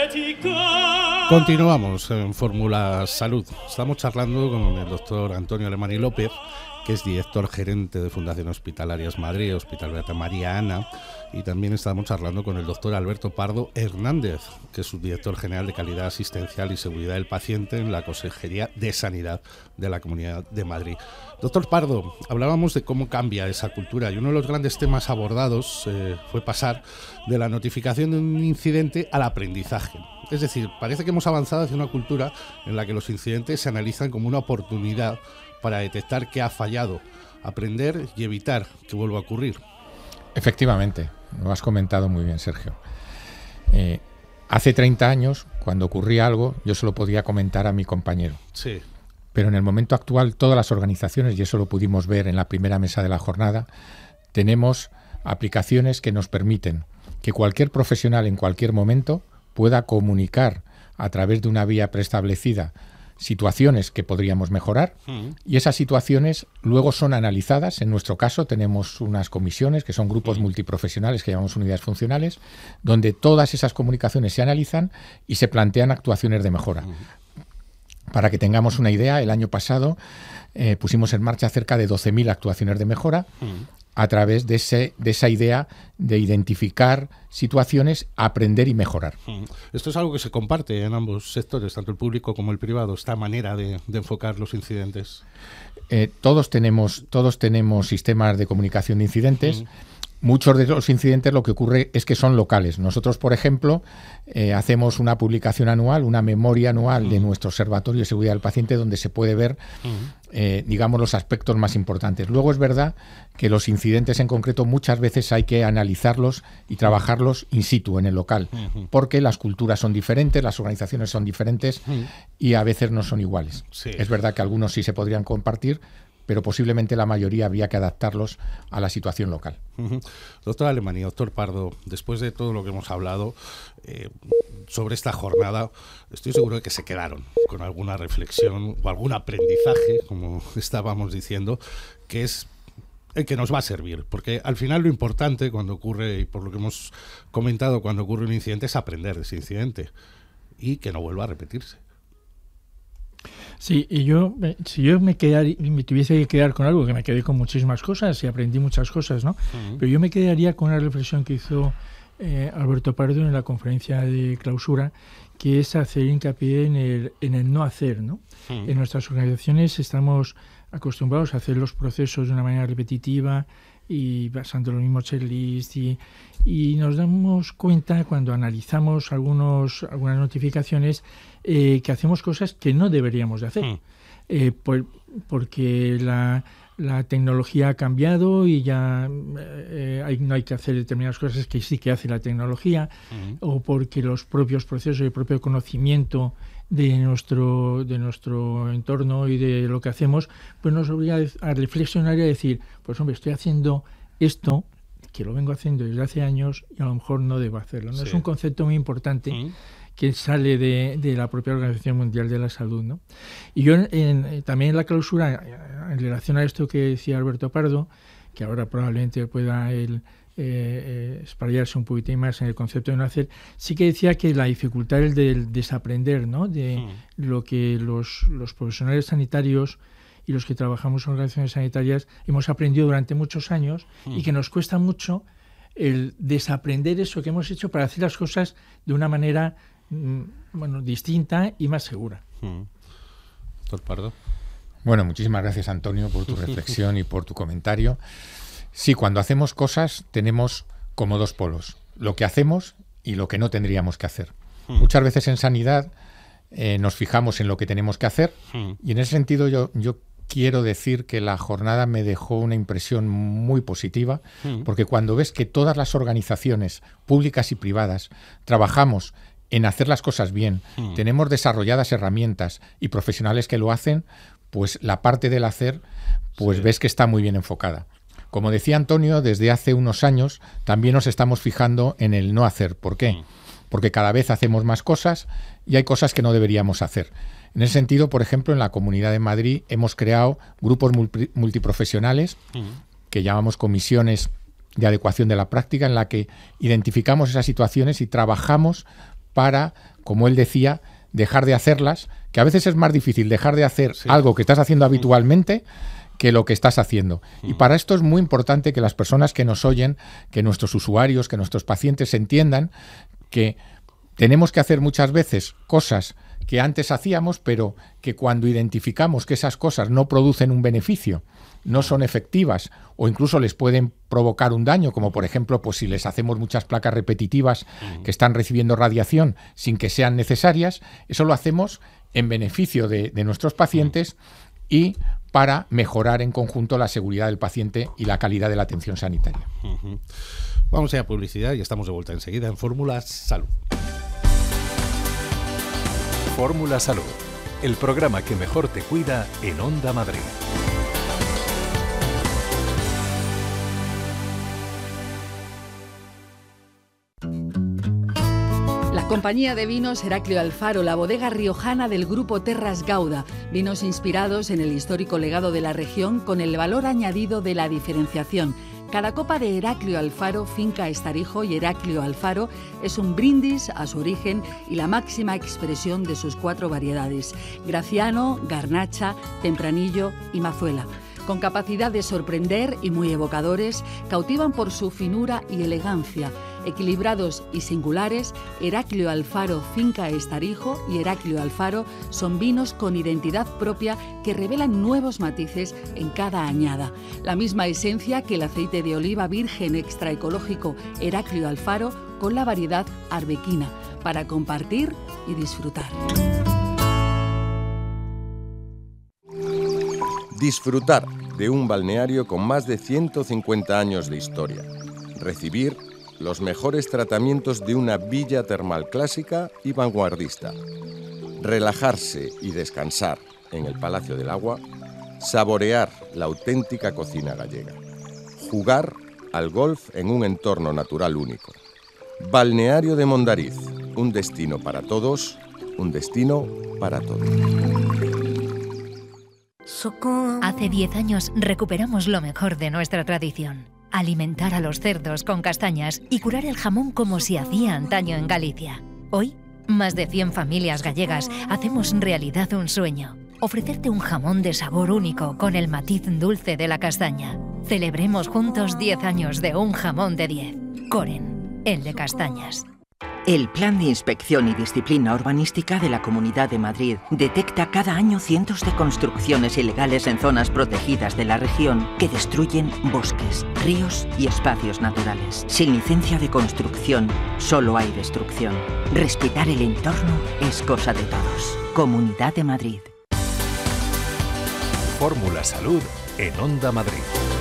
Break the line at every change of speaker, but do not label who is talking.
Continuamos en Fórmula Salud. Estamos charlando con el doctor Antonio Alemany López, que es director gerente de Fundación Hospitalarias Madrid, Hospital Beata María Ana, y también estamos charlando con el doctor Alberto Pardo Hernández, que es subdirector general de Calidad Asistencial y Seguridad del Paciente en la Consejería de Sanidad de la Comunidad de Madrid. Doctor Pardo, hablábamos de cómo cambia esa cultura y uno de los grandes temas abordados fue pasar de la notificación de un incidente al aprendizaje. Es decir, parece que hemos avanzado hacia una cultura en la que los incidentes se analizan como una oportunidad para detectar qué ha fallado, aprender y evitar que vuelva a ocurrir.
Efectivamente, lo has comentado muy bien, Sergio. Hace 30 años, cuando ocurría algo, yo se lo podía comentar a mi compañero.
Sí.
Pero en el momento actual, todas las organizaciones, y eso lo pudimos ver en la primera mesa de la jornada, tenemos aplicaciones que nos permiten que cualquier profesional en cualquier momento pueda comunicar a través de una vía preestablecida situaciones que podríamos mejorar, y esas situaciones luego son analizadas. En nuestro caso tenemos unas comisiones que son grupos multiprofesionales que llamamos unidades funcionales, donde todas esas comunicaciones se analizan y se plantean actuaciones de mejora. Para que tengamos una idea, el año pasado pusimos en marcha cerca de 12.000 actuaciones de mejora a través de esa idea de identificar situaciones, aprender y mejorar.
Esto es algo que se comparte en ambos sectores, tanto el público como el privado, esta manera de enfocar los incidentes.
Todos tenemos sistemas de comunicación de incidentes. Muchos de los incidentes lo que ocurre es que son locales. Nosotros, por ejemplo, hacemos una publicación anual, una memoria anual de nuestro Observatorio de Seguridad del Paciente, donde se puede ver, digamos, los aspectos más importantes. Luego es verdad que los incidentes en concreto muchas veces hay que analizarlos y trabajarlos in situ, en el local, porque las culturas son diferentes, las organizaciones son diferentes y a veces no son iguales. Sí. Es verdad que algunos sí se podrían compartir, pero posiblemente la mayoría habría que adaptarlos a la situación local.
Doctor Alemany, doctor Pardo, después de todo lo que hemos hablado sobre esta jornada, estoy seguro de que se quedaron con alguna reflexión o algún aprendizaje, como estábamos diciendo, que es el que nos va a servir, porque al final lo importante cuando ocurre, y por lo que hemos comentado, cuando ocurre un incidente, es aprender de ese incidente y que no vuelva a repetirse.
Sí, y si yo me tuviese que quedar con algo, que me quedé con muchísimas cosas y aprendí muchas cosas, ¿no? Pero yo me quedaría con una reflexión que hizo Alberto Pardo en la conferencia de clausura, que es hacer hincapié en el no hacer, ¿no? En nuestras organizaciones estamos acostumbrados a hacer los procesos de una manera repetitiva y basando los mismos checklists y nos damos cuenta cuando analizamos algunas notificaciones que hacemos cosas que no deberíamos de hacer porque la tecnología ha cambiado y ya no hay que hacer determinadas cosas que sí que hace la tecnología o porque los propios procesos y el propio conocimiento de nuestro entorno y de lo que hacemos, pues nos obliga a reflexionar y a decir, pues hombre, estoy haciendo esto que lo vengo haciendo desde hace años y a lo mejor no debo hacerlo, ¿no? Sí. Es un concepto muy importante que sale de la propia Organización Mundial de la Salud, ¿no? Y yo también en la clausura, en relación a esto que decía Alberto Pardo, que ahora probablemente pueda él explayarse un poquitín más en el concepto de no hacer, sí que decía que la dificultad es del desaprender, ¿no? De lo que los profesionales sanitarios y los que trabajamos en organizaciones sanitarias hemos aprendido durante muchos años y que nos cuesta mucho el desaprender eso que hemos hecho para hacer las cosas de una manera distinta y más segura.
Doctor Pardo.
Bueno, muchísimas gracias, Antonio, por tu reflexión y por tu comentario. Sí, cuando hacemos cosas tenemos como dos polos, lo que hacemos y lo que no tendríamos que hacer. Muchas veces en sanidad nos fijamos en lo que tenemos que hacer y en ese sentido yo quiero decir que la jornada me dejó una impresión muy positiva, porque cuando ves que todas las organizaciones públicas y privadas trabajamos en hacer las cosas bien, tenemos desarrolladas herramientas y profesionales que lo hacen, pues la parte del hacer, pues ves que está muy bien enfocada. Como decía Antonio, desde hace unos años también nos estamos fijando en el no hacer. ¿Por qué? Porque cada vez hacemos más cosas y hay cosas que no deberíamos hacer. En ese sentido, por ejemplo, en la Comunidad de Madrid hemos creado grupos multiprofesionales que llamamos comisiones de adecuación de la práctica, en la que identificamos esas situaciones y trabajamos para, como él decía, dejar de hacerlas, que a veces es más difícil dejar de hacer algo que estás haciendo habitualmente que lo que estás haciendo. Y para esto es muy importante que las personas que nos oyen, que nuestros usuarios, que nuestros pacientes entiendan que tenemos que hacer muchas veces cosas que antes hacíamos, pero que cuando identificamos que esas cosas no producen un beneficio, no son efectivas o incluso les pueden provocar un daño, como por ejemplo, pues si les hacemos muchas placas repetitivas que están recibiendo radiación sin que sean necesarias, eso lo hacemos en beneficio de nuestros pacientes y para mejorar en conjunto la seguridad del paciente y la calidad de la atención sanitaria.
Vamos a publicidad y estamos de vuelta enseguida en Fórmula Salud.
Fórmula Salud, el programa que mejor te cuida en Onda Madrid.
La compañía de vinos Heraclio Alfaro, la bodega riojana del grupo Terras Gauda, vinos inspirados en el histórico legado de la región con el valor añadido de la diferenciación. Cada copa de Heraclio Alfaro, Finca Estarijo y Heraclio Alfaro es un brindis a su origen y la máxima expresión de sus 4 variedades: Graciano, Garnacha, Tempranillo y Mazuela. Con capacidad de sorprender y muy evocadores, cautivan por su finura y elegancia. Equilibrados y singulares, Heraclio Alfaro Finca Estarijo y Heraclio Alfaro son vinos con identidad propia que revelan nuevos matices en cada añada. La misma esencia que el aceite de oliva virgen extra ecológico Heraclio Alfaro con la variedad arbequina, para compartir y disfrutar.
Disfrutar de un balneario con más de 150 años de historia. Recibir los mejores tratamientos de una villa termal clásica y vanguardista. Relajarse y descansar en el Palacio del Agua. Saborear la auténtica cocina gallega. Jugar al golf en un entorno natural único. Balneario de Mondariz, un destino para todos, un destino para todos.
Hace 10 años recuperamos lo mejor de nuestra tradición: alimentar a los cerdos con castañas y curar el jamón como se hacía antaño en Galicia. Hoy, más de 100 familias gallegas hacemos realidad un sueño: ofrecerte un jamón de sabor único con el matiz dulce de la castaña. Celebremos juntos 10 años de un jamón de 10. Coren, el de castañas.
El Plan de Inspección y Disciplina Urbanística de la Comunidad de Madrid detecta cada año cientos de construcciones ilegales en zonas protegidas de la región que destruyen bosques, ríos y espacios naturales. Sin licencia de construcción, solo hay destrucción. Respetar el entorno es cosa de todos. Comunidad de Madrid.
Fórmula Salud en Onda Madrid.